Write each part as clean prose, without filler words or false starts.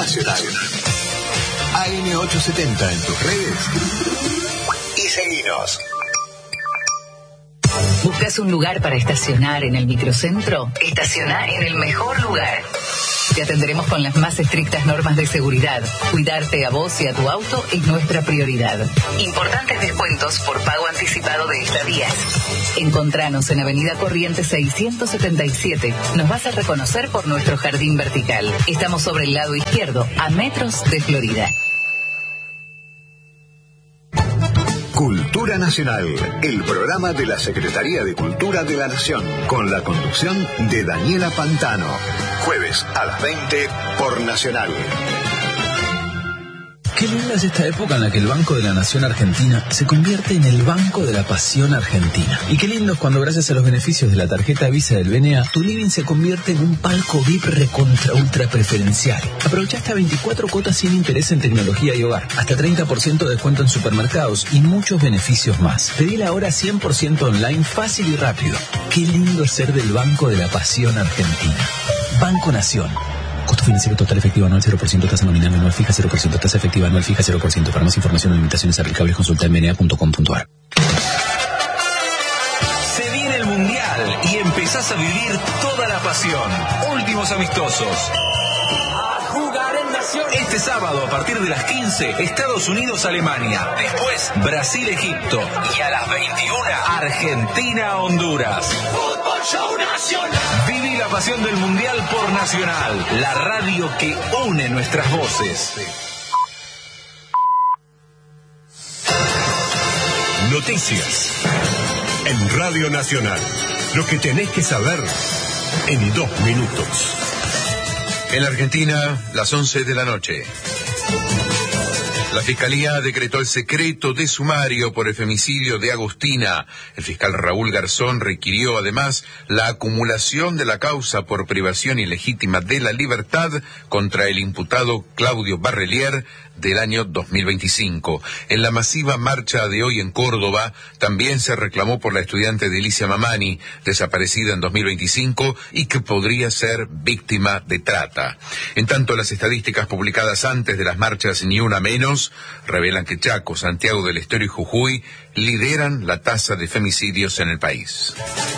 Nacional. AM870 en tus redes y seguinos. ¿Buscas un lugar para estacionar en el microcentro? Estaciona en el mejor lugar. Te atenderemos con las más estrictas normas de seguridad. Cuidarte a vos y a tu auto es nuestra prioridad. Importantes descuentos por pago anticipado de estadías. Encontranos en Avenida Corrientes 677. Nos vas a reconocer por nuestro jardín vertical. Estamos sobre el lado izquierdo, a metros de Florida. Cultura Nacional, el programa de la Secretaría de Cultura de la Nación, con la conducción de Daniela Pantano. Jueves a las 20 por Nacional. Qué linda es esta época en la que el Banco de la Nación Argentina se convierte en el Banco de la Pasión Argentina. Y qué lindo es cuando, gracias a los beneficios de la tarjeta Visa del BNA, tu living se convierte en un palco VIP recontra ultra preferencial. Aprovecha hasta 24 cuotas sin interés en tecnología y hogar, hasta 30% de descuento en supermercados y muchos beneficios más. Pedila ahora 100% online, fácil y rápido. Qué lindo es ser del Banco de la Pasión Argentina. Banco Nación. Costo financiero total efectivo anual 0%, tasa nominal anual fija 0%, tasa efectiva anual fija 0%. Para más información o limitaciones aplicables, consulta en bna.com.ar. Se viene el Mundial y empezás a vivir toda la pasión. Últimos amistosos. Este sábado a partir de las 15, Estados Unidos-Alemania. Después, Brasil-Egipto. Y a las 21, Argentina-Honduras. Fútbol Show Nacional. Viví la pasión del Mundial por Nacional, la radio que une nuestras voces. Noticias en Radio Nacional. Lo que tenés que saber en 2 minutos. En la Argentina, las 11 de la noche. La Fiscalía decretó el secreto de sumario por el femicidio de Agustina. El fiscal Raúl Garzón requirió además la acumulación de la causa por privación ilegítima de la libertad contra el imputado Claudio Barrelier del año 2025. En la masiva marcha de hoy en Córdoba también se reclamó por la estudiante Delicia Mamani, desaparecida en 2025 y que podría ser víctima de trata. En tanto, las estadísticas publicadas antes de las marchas Ni Una Menos revelan que Chaco, Santiago del Estero y Jujuy lideran la tasa de femicidios en el país.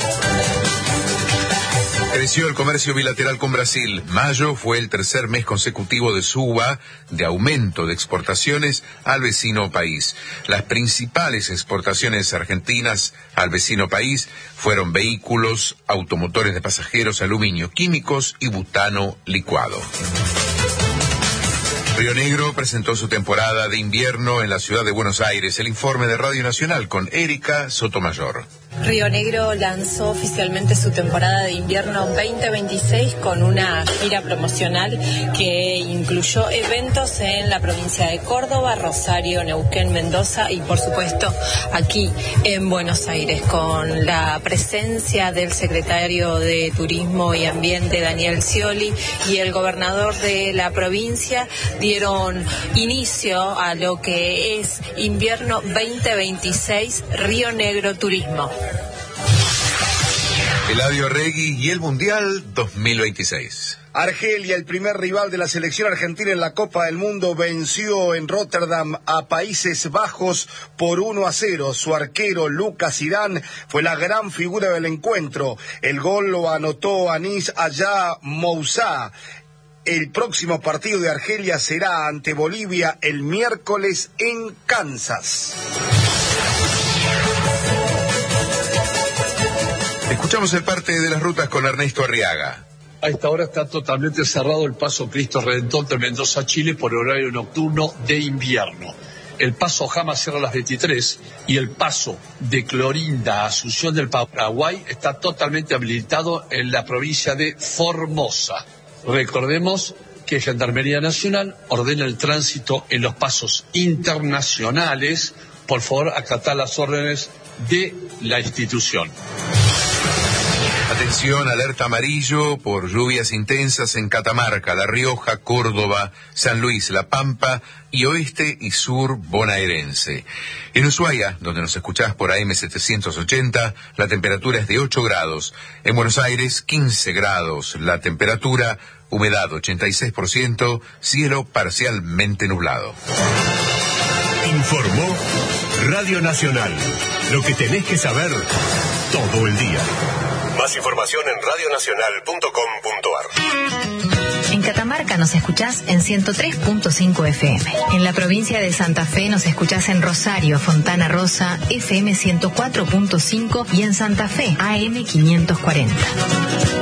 Creció el comercio bilateral con Brasil. Mayo fue el tercer mes consecutivo de suba, de aumento de exportaciones al vecino país. Las principales exportaciones argentinas al vecino país fueron vehículos, automotores de pasajeros, aluminio, químicos y butano licuado. Río Negro presentó su temporada de invierno en la ciudad de Buenos Aires. El informe de Radio Nacional con Erika Sotomayor. Río Negro lanzó oficialmente su temporada de invierno 2026 con una gira promocional que incluyó eventos en la provincia de Córdoba, Rosario, Neuquén, Mendoza y por supuesto aquí en Buenos Aires, con la presencia del secretario de Turismo y Ambiente Daniel Scioli y el gobernador de la provincia. Dieron inicio a lo que es invierno 2026 Río Negro Turismo. Eladio Regui y el Mundial 2026. Argelia, el primer rival de la selección argentina en la Copa del Mundo, venció en Rotterdam a Países Bajos por 1-0. Su arquero, Lucas Zidane, fue la gran figura del encuentro. El gol lo anotó Anis Aya Moussa. El próximo partido de Argelia será ante Bolivia el miércoles en Kansas. Escuchamos el parte de las rutas con Ernesto Arriaga. A esta hora está totalmente cerrado el paso Cristo Redentor de Mendoza, Chile, por horario nocturno de invierno. El paso Jama cierra a las 23 y el paso de Clorinda a Asunción del Paraguay está totalmente habilitado en la provincia de Formosa. Recordemos que Gendarmería Nacional ordena el tránsito en los pasos internacionales. Por favor, acatar las órdenes de la institución. Atención, alerta amarillo por lluvias intensas en Catamarca, La Rioja, Córdoba, San Luis, La Pampa y oeste y sur bonaerense. En Ushuaia, donde nos escuchás por AM780, la temperatura es de 8 grados. En Buenos Aires, 15 grados. La temperatura humedad 86%, cielo parcialmente nublado. Informó Radio Nacional. Lo que tenés que saber todo el día. Más información en radionacional.com.ar. En Catamarca nos escuchás en 103.5 FM. En la provincia de Santa Fe nos escuchás en Rosario, Fontana Rosa, FM 104.5 y en Santa Fe, AM 540.